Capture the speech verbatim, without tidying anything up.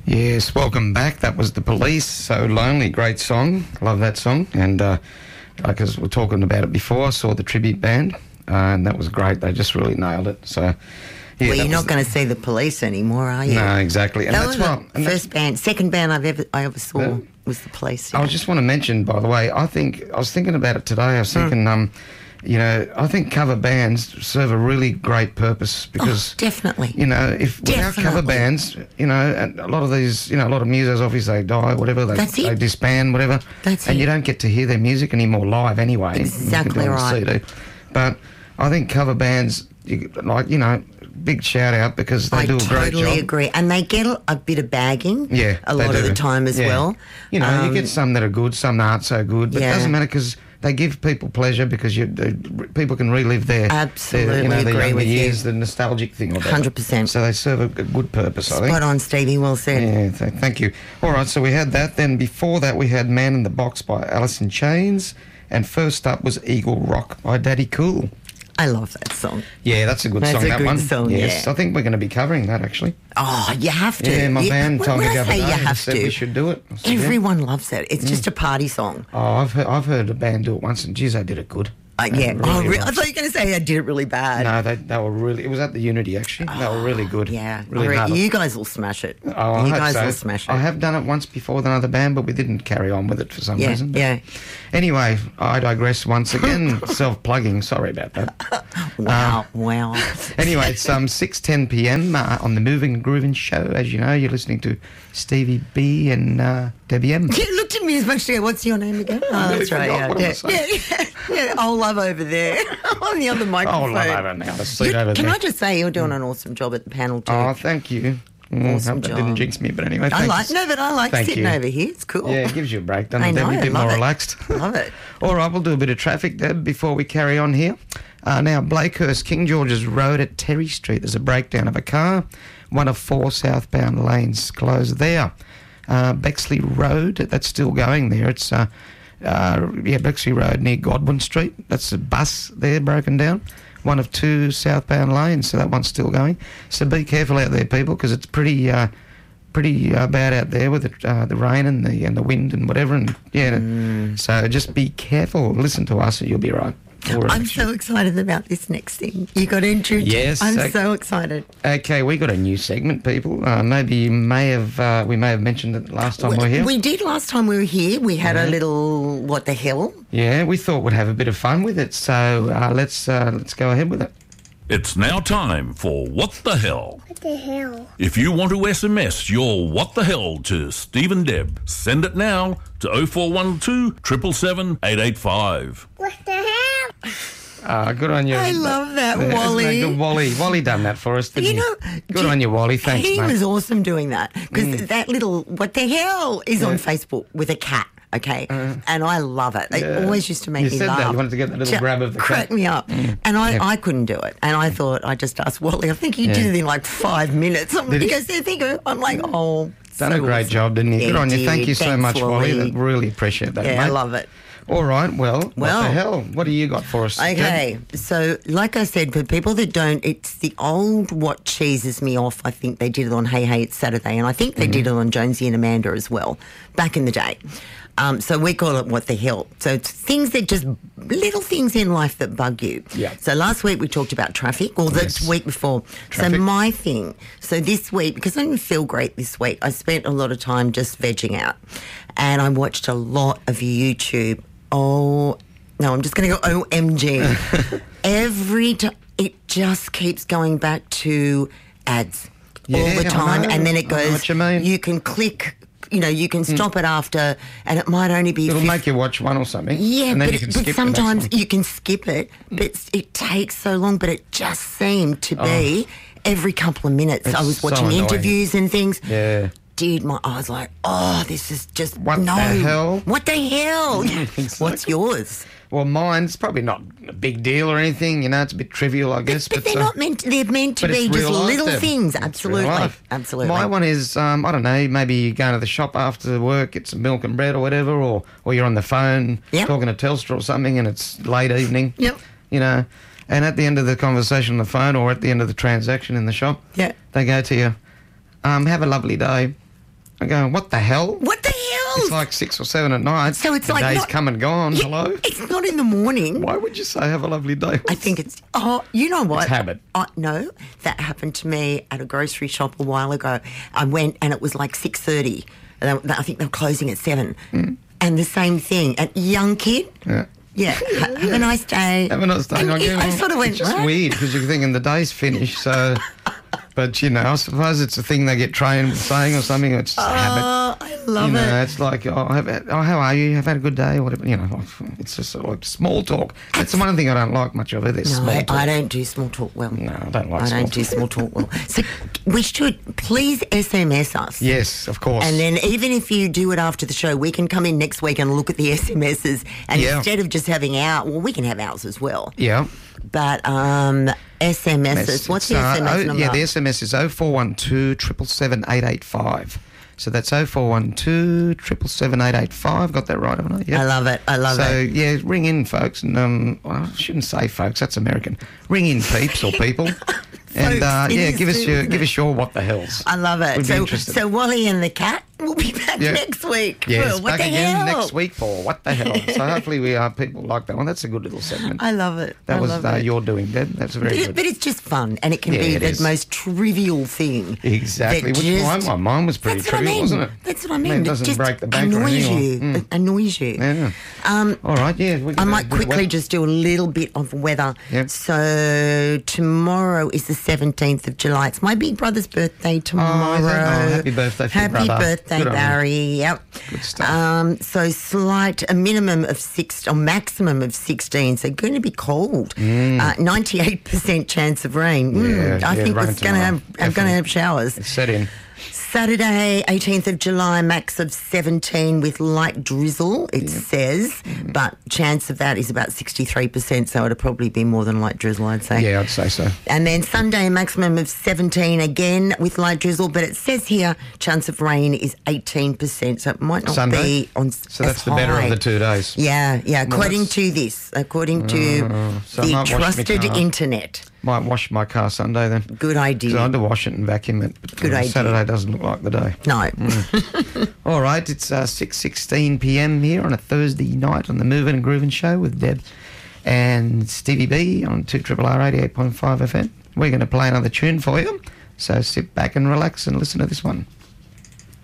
Yes, welcome back. That was The Police, So Lonely. Great song. Love that song. And uh, like as we were talking about it before, I saw the tribute band, uh, and that was great. They just really nailed it. So, yeah, well, you're not was... going to see the Police anymore, are you? No, exactly. And that that's was what the first band, second band I've ever I ever saw yeah. was the Police. Yeah. Yeah. I just want to mention, by the way, I think I was thinking about it today. I was thinking, mm. um, you know, I think cover bands serve a really great purpose because, oh, definitely, you know, if definitely. without cover bands, you know, and a lot of these, you know, a lot of musos obviously they die, whatever, they, That's they it. disband, whatever, That's and it. you don't get to hear their music anymore live anyway. Exactly right. C D. But I think cover bands, you, like, you know, big shout out because they I do a great job. I totally agree. And they get a, a bit of bagging yeah, a lot do. of the time as yeah. well. You know, um, you get some that are good, some that aren't so good, but yeah. it doesn't matter because they give people pleasure because you, they, people can relive their, Absolutely their, you know, their agree younger with years, you. the nostalgic thing of it. one hundred percent. So they serve a, a good purpose, I think. Spot on, Stevie, well said. Yeah, th- thank you. All right, so we had that. Then before that we had Man in the Box by Alice in Chains, and first up was Eagle Rock by Daddy Cool. I love that song. Yeah, that's a good that's song, a that good one. Song, yes, yeah. I think we're going to be covering that, actually. Oh, you have to. Yeah, my yeah. band told when me the I other say day, you have said to. we should do it. Said, Everyone yeah. loves it. It's mm. just a party song. Oh, I've heard, I've heard a band do it once, and geez, they did it good. Uh, yeah. Really oh, re- well. I thought you were going to say I did it really bad. No, they, they were really... It was at the Unity, actually. Oh, they were really good. Yeah. Really re- hard. You guys will smash it. Oh, I you hope guys so. will smash it. I have done it once before with another band, but we didn't carry on with it for some yeah, reason. But yeah. Anyway, I digress once again. Self-plugging. Sorry about that. Wow, um, wow. Anyway, it's um, six ten p m uh, on the Moving and Grooving show. As you know, you're listening to Stevie B and uh, Debbie M. You looked at me as much to go, what's your name again? Oh, that's right, yeah. Yeah, yeah, yeah, yeah. Old Love over there on the other microphone. Oh, Love over now. The seat you, over can there. I just say you're doing an awesome job at the panel too. Oh, thank you. Mm, awesome hope that job. didn't jinx me, but anyway, I thanks. like no, but I like Thank sitting you. over here. It's cool. Yeah, it gives you a break, doesn't I it? know, Deb? A bit love more it. relaxed. Love it. All right, we'll do a bit of traffic, Deb, before we carry on here. Uh, now, Blakehurst, King George's Road at Terry Street. There's a breakdown of a car. One of four southbound lanes closed there. Uh, Bexley Road, that's still going there. It's, uh, uh, yeah, Bexley Road near Godwin Street. That's a bus there broken down. One of two southbound lanes, so that one's still going. So be careful out there, people, because it's pretty... Uh, pretty uh, bad out there with the, uh, the rain and the and the wind and whatever, and yeah, Mm. so just be careful. Listen to us, and you'll be right. Or, I'm so excited about this next thing. You got to introduce. Yes, I'm okay. so excited. Okay, we got a new segment, people. Uh, maybe you may have uh, we may have mentioned it last time we, we were here. We did last time we were here. We had yeah. a little what the hell. Yeah, we thought we'd have a bit of fun with it, so uh, let's uh, let's go ahead with it. It's now time for What the Hell. What the hell? If you want to S M S your What the Hell to Steve and Deb, send it now to oh four one two, seven seven seven, eight eight five. What the hell? Uh, good on you. I love that, Yeah, Wally. isn't that good? Wally. Wally done that for us, didn't You know, he? Good do- on you, Wally. Thanks, he mate. was awesome doing that because Mm. that little what the hell is on Facebook with a cat. Okay, Uh, and I love it. It yeah. always used to make You me said laugh. that. You wanted to get that little Just grab of the crack cat. me up, and I, Yeah. I couldn't do it. And I thought I just asked Wally. I think he Yeah. did it in like five minutes. Did he he? goes, "There, think of it." I'm like, "Oh, Done so a great awesome. job, didn't you? Yeah, Good on you. he Thank did. you so Thanks, much, Wally. Wally. I really appreciate that, Yeah, mate. I love it. All right, well, Well. what the hell? What do you got for us? Okay, so like I said, for people that don't, it's the old what cheeses me off. I think they did it on Hey Hey It's Saturday, and I think they Mm-hmm. did it on Jonesy and Amanda as well back in the day. Um, so we call it what the hell. So it's things that just little things in life that bug you. Yeah. So last week we talked about traffic, or the Yes. week before. Traffic. So my thing. So this week, because I didn't feel great this week, I spent a lot of time just vegging out, and I watched a lot of YouTube. Oh. No, I'm just going to go O M G. Every time, it just keeps going back to ads all Yeah, the I time. know. And then it I know goes, what you mean. can click, you know, you can stop it after, and it might only be... It'll fif- make you watch one or something. yeah, and then but, you can it, skip but the next sometimes one. you can skip it, but it's- it takes so long, but it just seemed to be every couple of minutes. It's I was so watching annoying. interviews and things. Yeah. Dude, my, I was like, oh, this is just... What no. the hell? What the hell? Exactly. What's yours? Well, mine's probably not a big deal or anything. You know, it's a bit trivial, I guess. But, but they're uh, not meant. To, they're meant to but be it's just real life, little Deb. things. It's Absolutely, real life. absolutely. My one is, um, I don't know, maybe you're going to the shop after work, get some milk and bread or whatever, or, or you're on the phone Yep. talking to Telstra or something and it's late evening. Yep. You know, and at the end of the conversation on the phone or at the end of the transaction in the shop, Yeah. they go to you, um, have a lovely day. I'm going, what the hell? What the hell? It's like six or seven at night. So it's the like day's not- come and gone. Yeah, Hello? It's not in the morning. Why would you say have a lovely day? I think it's, oh, you know what? It's habit. I, no, that happened to me at a grocery shop a while ago. I went and it was like six thirty. I think they were closing at seven. Mm. And the same thing. A young kid. Yeah. Yeah. Ha- have a nice day. Have a nice day. And I, it- I sort of went, it's just what? weird because you're thinking the day's finished, so... But, you know, I suppose it's a thing they get trained with saying or something. It's just habit. Oh, I love You know, it. it's like, oh, have, oh, how are you? Have had a good day? Or whatever. You know, it's just sort of like small talk. That's the one thing I don't like much of it. Is No, small I, talk. I don't do small talk well. No, I don't like I small don't do talk. small talk well. So we should please S M S us. Yes, of course. And then even if you do it after the show, we can come in next week and look at the S M Ses. And Yeah. instead of just having our, well, we can have ours as well. Yeah. But um, S M Ses, It's, what's the uh, S M S oh, number? Yeah, the S M S is oh four one two, seven seven seven, eight eight five. So that's oh four one two, seven seven seven, eight eight five. Got that right, haven't I? Yep. I love it. I love so, it. yeah, ring in, folks. And um, well, I shouldn't say folks, that's American. Ring in, peeps or people. And uh, Folks, it yeah, is give us too, your isn't give it? us your what the hells. I love it. We'd be So, interested. so Wally and the cat will be back Yeah. next week. Yes, for what back the again hell? next week for what the hell. So hopefully we are people like that one. That's a good little segment. I love it. that I was love uh, it. your doing, Deb. That's very But, it, good. but it's just fun, and it can Yeah, be it the is. most trivial thing. Exactly. that Which just- mine? Mine was pretty That's what I trivial, mean. wasn't it? That's what I mean. I mean, it It doesn't just break the bank or annoys anything. you. Mm. It annoys you. Yeah. Um, All right, yeah. We I can might do the quickly weather. just do a little bit of weather. Yep. So tomorrow is the seventeenth of July. It's my big brother's birthday tomorrow. is it? Oh, happy birthday for your Happy brother. birthday, Good on you. Barry. Yep. Good stuff. Um, so slight, a minimum of six, or maximum of sixteen. So going to be cold. Uh, ninety-eight percent chance of rain. Mm, Mm. Yeah, I yeah, think rain it's going to have, tomorrow. I'm going to Definitely. have showers. It's set in. Saturday, eighteenth of July, max of seventeen with light drizzle, it says, Mm-hmm. but chance of that is about sixty-three percent, so it'll probably be more than light drizzle, I'd say. Yeah, I'd say so. And then Sunday, maximum of seventeen again with light drizzle, but it says here chance of rain is eighteen percent, so it might not Sunday? be on So as that's the better high. of the two days. Yeah, yeah, according that's- to this, according to Oh, so I the might wash my trusted car. internet. Might wash my car Sunday then. Good idea. 'Cause I had to wash it and vacuum it. But Good uh, idea. Saturday doesn't look like the day. No. All right, it's uh, six sixteen p m here on a Thursday night on the Moving and Grooving Show with Deb and Stevie B on two R R R eighty-eight point five F M. We're going to play another tune for you, so sit back and relax and listen to this one.